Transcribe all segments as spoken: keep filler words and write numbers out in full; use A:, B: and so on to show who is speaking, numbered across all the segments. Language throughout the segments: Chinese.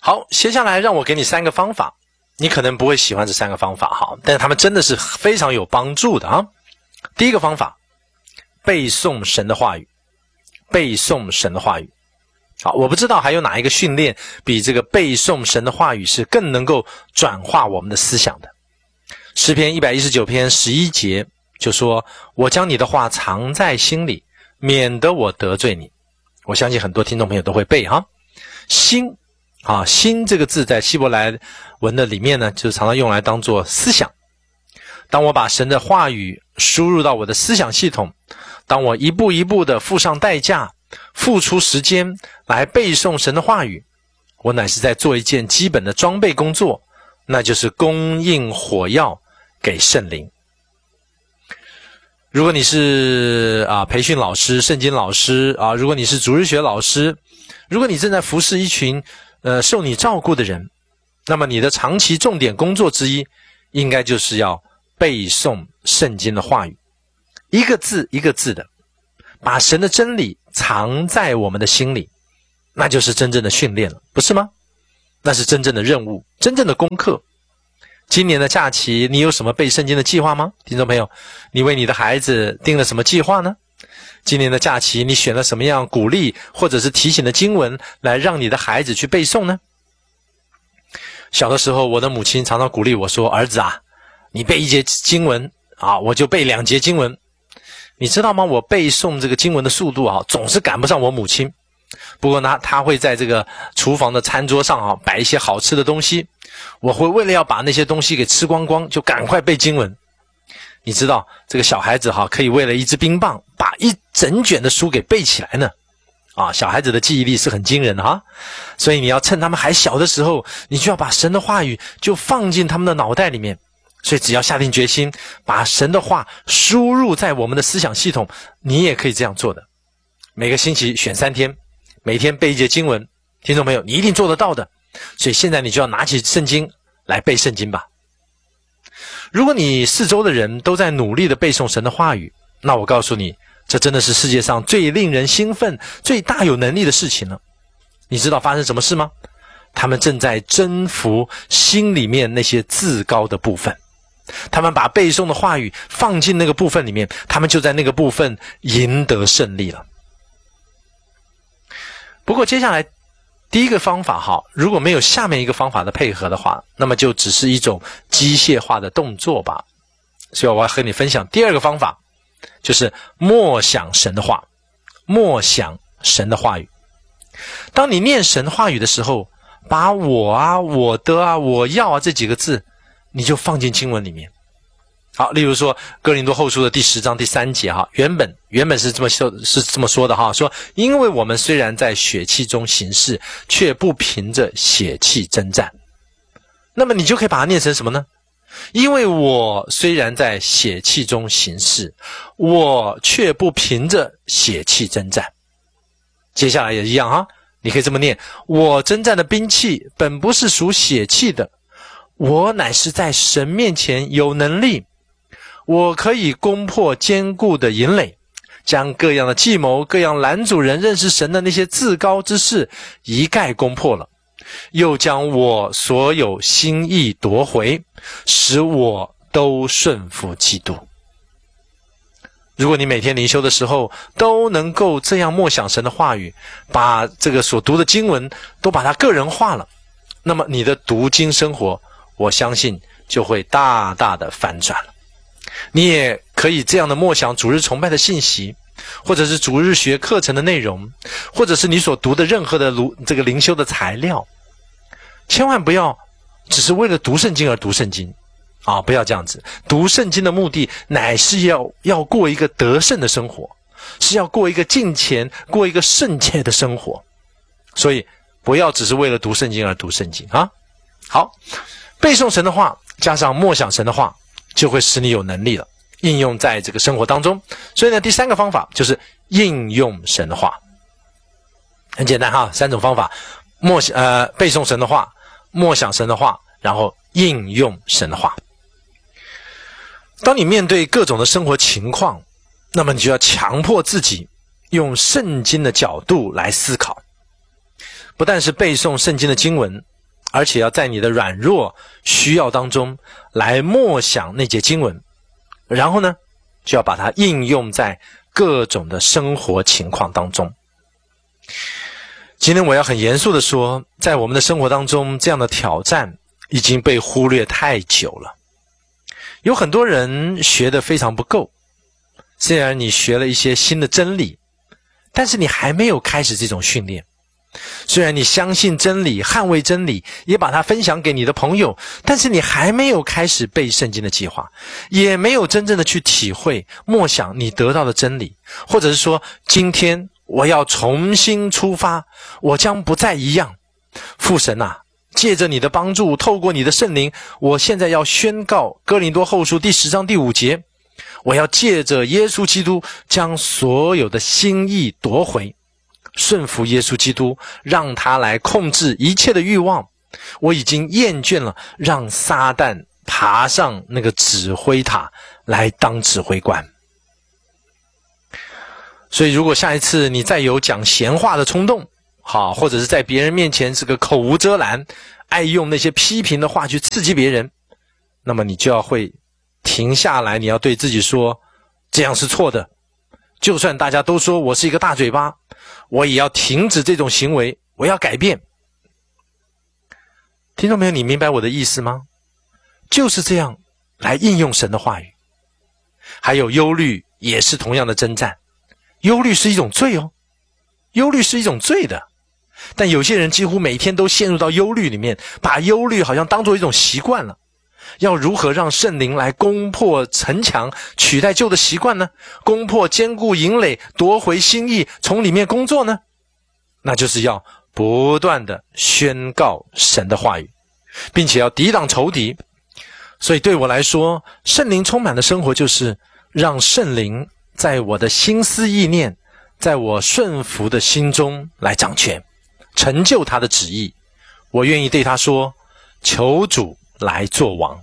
A: 好，接下来让我给你三个方法，你可能不会喜欢这三个方法哈，但是他们真的是非常有帮助的啊。第一个方法，背诵神的话语，背诵神的话语。好，我不知道还有哪一个训练比这个背诵神的话语是更能够转化我们的思想的。诗篇一百一十九篇十一节就说，我将你的话藏在心里，免得我得罪你。我相信很多听众朋友都会背哈。心啊，心这个字在希伯来文的里面呢，就是常常用来当作思想。当我把神的话语输入到我的思想系统，当我一步一步的付上代价，付出时间来背诵神的话语，我乃是在做一件基本的装备工作，那就是供应火药给圣灵。如果你是啊培训老师、圣经老师啊，如果你是主日学老师，如果你正在服侍一群呃受你照顾的人，那么你的长期重点工作之一，应该就是要背诵圣经的话语，一个字一个字的，把神的真理藏在我们的心里，那就是真正的训练了，不是吗？那是真正的任务，真正的功课。今年的假期，你有什么背圣经的计划吗？听众朋友，你为你的孩子定了什么计划呢？今年的假期，你选了什么样鼓励或者是提醒的经文来让你的孩子去背诵呢？小的时候，我的母亲常常鼓励我说，儿子啊，你背一节经文啊，我就背两节经文。你知道吗？我背诵这个经文的速度啊，总是赶不上我母亲。不过呢，他会在这个厨房的餐桌上啊摆一些好吃的东西，我会为了要把那些东西给吃光光，就赶快背经文。你知道这个小孩子哈，可以为了一支冰棒把一整卷的书给背起来呢。啊，小孩子的记忆力是很惊人的哈，所以你要趁他们还小的时候，你就要把神的话语就放进他们的脑袋里面。所以只要下定决心，把神的话输入在我们的思想系统，你也可以这样做的。每个星期选三天，每天背一节经文，听众朋友，你一定做得到的。所以现在你就要拿起圣经来背圣经吧。如果你四周的人都在努力的背诵神的话语，那我告诉你，这真的是世界上最令人兴奋、最大有能力的事情了。你知道发生什么事吗？他们正在征服心里面那些自高的部分。他们把背诵的话语放进那个部分里面，他们就在那个部分赢得胜利了。不过接下来第一个方法哈，如果没有下面一个方法的配合的话，那么就只是一种机械化的动作吧。所以我要和你分享第二个方法，就是默想神的话，默想神的话语。当你念神话语的时候，把我啊、我的啊、我要啊这几个字你就放进经文里面。好，例如说哥林多后书的第十章第三节哈，原本原本是这么说是这么说的哈，说因为我们虽然在血气中行事，却不凭着血气征战。那么你就可以把它念成什么呢？因为我虽然在血气中行事，我却不凭着血气征战。接下来也一样哈，你可以这么念，我征战的兵器本不是属血气的，我乃是在神面前有能力，我可以攻破坚固的营垒，将各样的计谋、各样拦阻人认识神的那些自高之事一概攻破了，又将我所有心意夺回，使我都顺服基督。如果你每天灵修的时候都能够这样默想神的话语，把这个所读的经文都把它个人化了，那么你的读经生活，我相信就会大大的翻转了。你也可以这样的默想主日崇拜的信息，或者是主日学课程的内容，或者是你所读的任何的这个灵修的材料。千万不要只是为了读圣经而读圣经啊！不要这样子，读圣经的目的乃是要要过一个得胜的生活，是要过一个敬虔、过一个圣洁的生活。所以不要只是为了读圣经而读圣经啊！好，背诵神的话加上默想神的话，就会使你有能力了，应用在这个生活当中。所以呢，第三个方法就是应用神的话。很简单哈，三种方法：默想呃背诵神的话，默想神的话，然后应用神的话。当你面对各种的生活情况，那么你就要强迫自己用圣经的角度来思考。不但是背诵圣经的经文， 而且要在你的软弱需要当中来默想那节经文，然后呢，就要把它应用在各种的生活情况当中。今天我要很严肃的说，在我们的生活当中，这样的挑战已经被忽略太久了。有很多人学得非常不够，虽然你学了一些新的真理，但是你还没有开始这种训练。虽然你相信真理，捍卫真理，也把它分享给你的朋友，但是你还没有开始背圣经的计划，也没有真正的去体会默想你得到的真理，或者是说，今天我要重新出发，我将不再一样。父神啊，借着你的帮助，透过你的圣灵，我现在要宣告哥林多后书第十章第五节，我要借着耶稣基督将所有的心意夺回，顺服耶稣基督，让他来控制一切的欲望。我已经厌倦了让撒旦爬上那个指挥塔来当指挥官。所以如果下一次你再有讲闲话的冲动，好，或者是在别人面前是个口无遮拦，爱用那些批评的话去刺激别人，那么你就要会停下来，你要对自己说，这样是错的。就算大家都说我是一个大嘴巴，我也要停止这种行为，我要改变。听众朋友，你明白我的意思吗？就是这样来应用神的话语。还有忧虑也是同样的征战。忧虑是一种罪哦，忧虑是一种罪的。但有些人几乎每天都陷入到忧虑里面，把忧虑好像当作一种习惯了。要如何让圣灵来攻破城墙，取代旧的习惯呢？攻破坚固营垒，夺回心意，从里面工作呢？那就是要不断的宣告神的话语，并且要抵挡仇敌。所以对我来说，圣灵充满的生活就是让圣灵在我的心思意念，在我顺服的心中来掌权，成就他的旨意。我愿意对他说，求主来做王。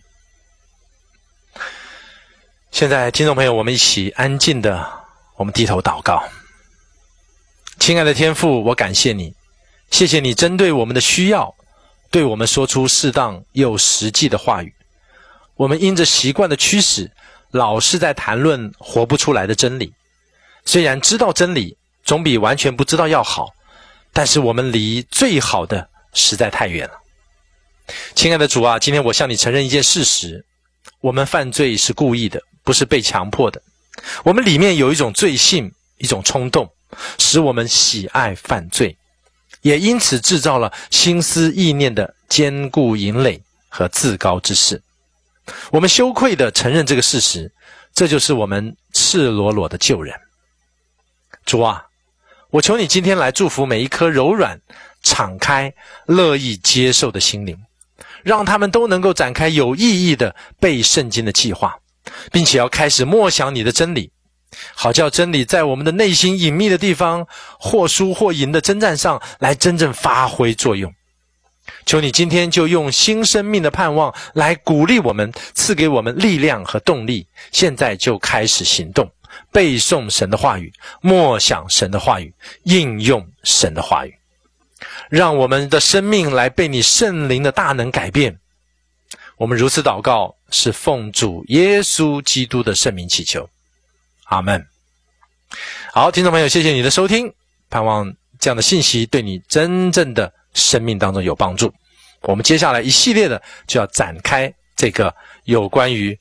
A: 现在听众朋友，我们一起安静的，我们低头祷告。亲爱的天父，我感谢你，谢谢你针对我们的需要，对我们说出适当又实际的话语。我们因着习惯的驱使，老是在谈论活不出来的真理。虽然知道真理总比完全不知道要好，但是我们离最好的实在太远了。亲爱的主啊，今天我向你承认一件事实，我们犯罪是故意的，不是被强迫的。我们里面有一种罪性，一种冲动，使我们喜爱犯罪，也因此制造了心思意念的坚固营垒和自高之事。我们羞愧地承认这个事实，这就是我们赤裸裸的救人。主啊，我求你今天来祝福每一颗柔软、敞开、乐意接受的心灵，让他们都能够展开有意义的背圣经的计划，并且要开始默想你的真理，好叫真理在我们的内心隐秘的地方，或输或赢的征战上来真正发挥作用。求你今天就用新生命的盼望来鼓励我们，赐给我们力量和动力，现在就开始行动，背诵神的话语，默想神的话语，应用神的话语，让我们的生命来被你圣灵的大能改变。我们如此祷告，是奉主耶稣基督的圣名祈求，阿们。好，听众朋友，谢谢你的收听，盼望这样的信息对你真正的生命当中有帮助。我们接下来一系列的就要展开这个有关于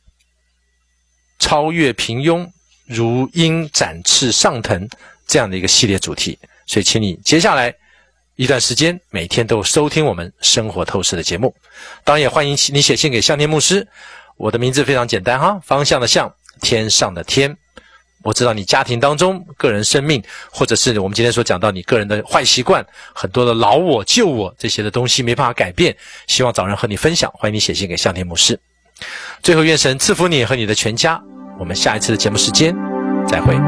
A: 超越平庸，如鹰展翅上腾这样的一个系列主题。所以请你接下来一段时间每天都收听我们生活透视的节目。当然也欢迎你写信给向天牧师，我的名字非常简单哈，方向的向，天上的天。我知道你家庭当中个人生命，或者是我们今天所讲到你个人的坏习惯，很多的老我旧我这些的东西没办法改变，希望找人和你分享，欢迎你写信给向天牧师。最后愿神赐福你和你的全家，我们下一次的节目时间再会。